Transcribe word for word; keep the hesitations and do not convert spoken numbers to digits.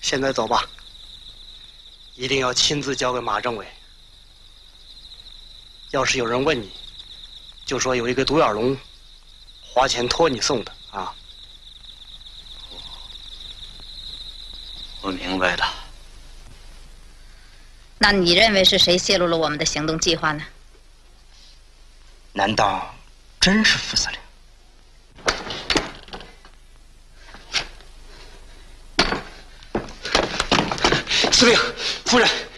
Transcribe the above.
现在走吧，一定要亲自交给马政委。要是有人问你，就说有一个独眼龙花钱托你送的啊。 我明白了。 那你认为是谁泄露了我们的行动计划呢？ 难道真是副司令？ 司令，夫人，